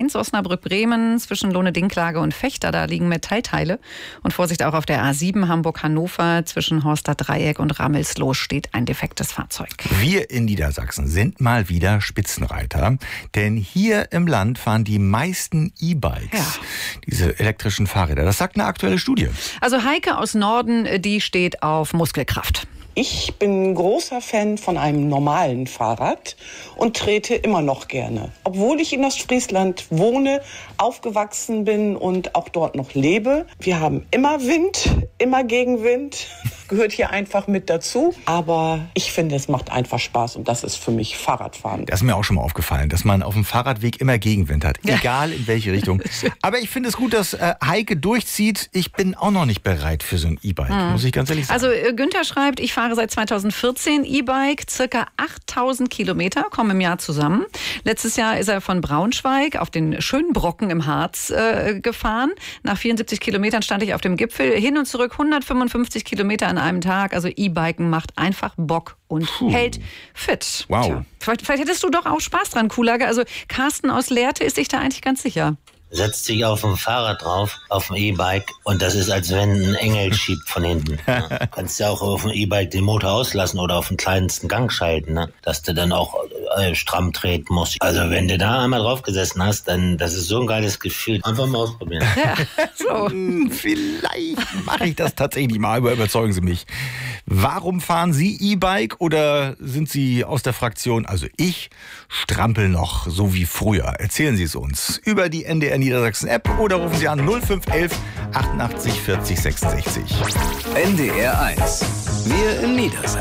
A1 Osnabrück-Bremen zwischen Lohne-Dinklage und Vechta. Da liegen Metallteile. Und Vorsicht auch auf der A7 Hamburg-Hannover zwischen Horster Dreieck und Rammelsloh steht ein defektes Fahrzeug. Wir in Niedersachsen sind mal wieder Spitzenreiter, denn hier im Land fahren die meisten E-Bikes, diese elektrischen Fahrräder. Das sagt eine aktuelle Studie. Also Heike aus Norden, die steht auf Muskelkraft. Ich bin großer Fan von einem normalen Fahrrad und trete immer noch gerne. Obwohl ich in Ostfriesland wohne, aufgewachsen bin und auch dort noch lebe. Wir haben immer Wind, immer Gegenwind. Gehört hier einfach mit dazu. Aber ich finde, es macht einfach Spaß und das ist für mich Fahrradfahren. Das ist mir auch schon mal aufgefallen, dass man auf dem Fahrradweg immer Gegenwind hat. Egal in welche Richtung. Aber ich finde es gut, dass Heike durchzieht. Ich bin auch noch nicht bereit für so ein E-Bike, muss ich ganz ehrlich sagen. Also Günther schreibt, ich fahre seit 2014 E-Bike, circa 8000 Kilometer, kommen im Jahr zusammen. Letztes Jahr ist er von Braunschweig auf den schönen Brocken im Harz gefahren. Nach 74 Kilometern stand ich auf dem Gipfel. Hin und zurück 155 Kilometer an einem Tag. Also E-Biken macht einfach Bock und hält fit. Wow. Tja, vielleicht hättest du doch auch Spaß dran, Kuhlage. Also Carsten aus Lehrte ist sich da eigentlich ganz sicher. Setzt sich auf dem Fahrrad drauf, auf dem E-Bike und das ist, als wenn ein Engel schiebt von hinten. Ja. Du kannst ja auch auf dem E-Bike den Motor auslassen oder auf den kleinsten Gang schalten, ne? Dass du dann auch stramm treten musst. Also wenn du da einmal drauf gesessen hast, dann das ist so ein geiles Gefühl. Einfach mal ausprobieren. Ja, so. Vielleicht mache ich das tatsächlich mal, aber überzeugen Sie mich. Warum fahren Sie E-Bike oder sind Sie aus der Fraktion, also ich strampel noch so wie früher? Erzählen Sie es uns über die NDR Niedersachsen App oder rufen Sie an 0511 88 40 66. NDR 1. Wir in Niedersachsen.